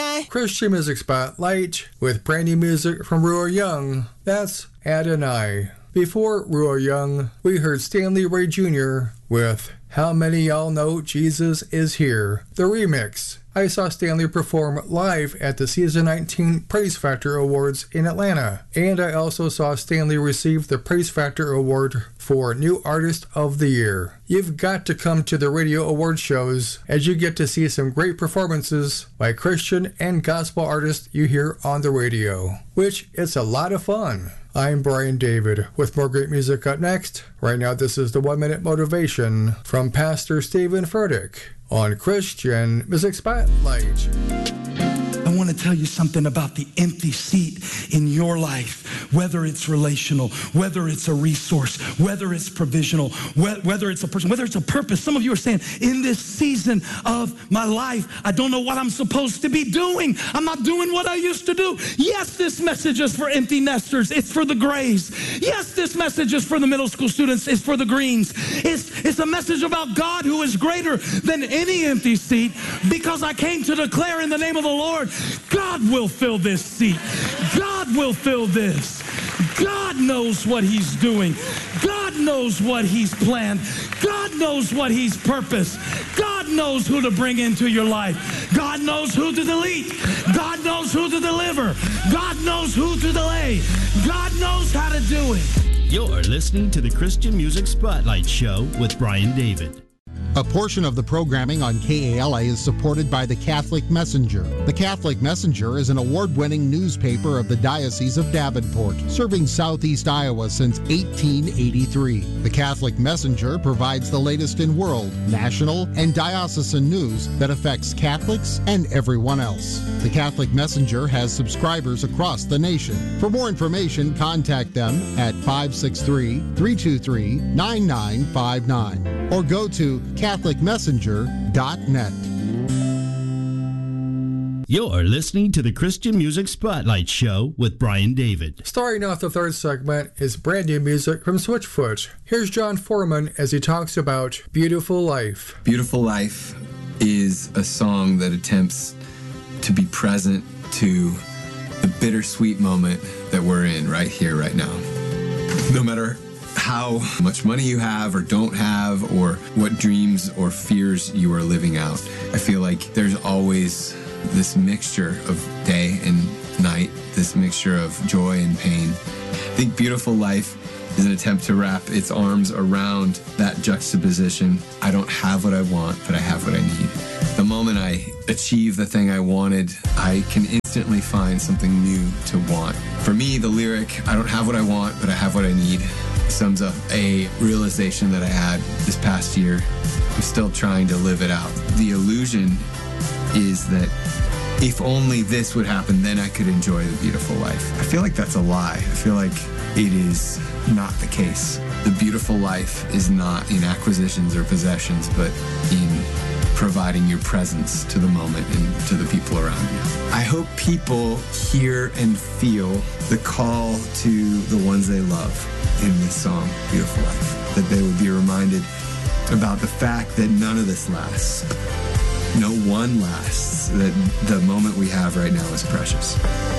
Adonai. Christian Music Spotlight with brand new music from Ruel Young. That's Adonai. Before Ruel Young, we heard Stanley Ray Jr. with How Many Y'all Know Jesus Is Here, the remix. I saw Stanley perform live at the Season 19 Praise Factor Awards in Atlanta, and I also saw Stanley receive the Praise Factor Award for New Artist of the Year. You've got to come to the radio award shows as you get to see some great performances by Christian and gospel artists you hear on the radio, which is a lot of fun. I'm Brian David with more great music up next. Right now, this is the 1 Minute Motivation from Pastor Stephen Furtick on Christian Music Spotlight. I want to tell you something about the empty seat in your life, whether it's relational, whether it's a resource, whether it's provisional, whether it's a person, whether it's a purpose. Some of you are saying, in this season of my life, I don't know what I'm supposed to be doing. I'm not doing what I used to do. Yes, this message is for empty nesters. It's for the grays. Yes, this message is for the middle school students. It's for the greens. It's a message about God who is greater than any empty seat, because I came to declare in the name of the Lord, God will fill this seat. God will fill this. God knows what he's doing. God knows what he's planned. God knows what he's purposed. God knows who to bring into your life. God knows who to delete. God knows who to deliver. God knows who to delay. God knows how to do it. You're listening to the Christian Music Spotlight Show with Brian David. A portion of the programming on KALA is supported by the Catholic Messenger. The Catholic Messenger is an award-winning newspaper of the Diocese of Davenport, serving southeast Iowa since 1883. The Catholic Messenger provides the latest in world, national, and diocesan news that affects Catholics and everyone else. The Catholic Messenger has subscribers across the nation. For more information, contact them at 563-323-9959 or go to CatholicMessenger.net. You're listening to the Christian Music Spotlight Show with Brian David. Starting off the third segment is brand new music from Switchfoot. Here's John Foreman as he talks about Beautiful Life. Beautiful Life is a song that attempts to be present to the bittersweet moment that we're in right here, right now. No matter how much money you have or don't have, or what dreams or fears you are living out, I feel like there's always this mixture of day and night, this mixture of joy and pain. I think Beautiful Life is an attempt to wrap its arms around that juxtaposition. I don't have what I want, but I have what I need. The moment I achieve the thing I wanted, I can instantly find something new to want. For me, the lyric, I don't have what I want, but I have what I need, sums up a realization that I had this past year. I'm still trying to live it out. The illusion is that if only this would happen, then I could enjoy the beautiful life. I feel like that's a lie. I feel like it is not the case. The beautiful life is not in acquisitions or possessions, but in providing your presence to the moment and to the people around you. I hope people hear and feel the call to the ones they love in this song, Beautiful Life, that they would be reminded about the fact that none of this lasts. No one lasts, that the moment we have right now is precious.